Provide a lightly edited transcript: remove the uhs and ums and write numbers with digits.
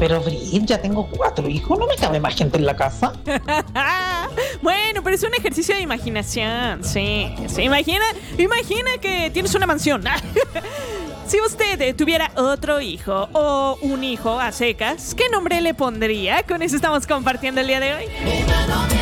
Pero Brit, ya tengo 4 hijos, no me cabe más gente en la casa. Bueno, pero es un ejercicio de imaginación. Sí. Imagina que tienes una mansión. Si usted tuviera otro hijo o un hijo a secas, ¿qué nombre le pondría? Con eso estamos compartiendo el día de hoy.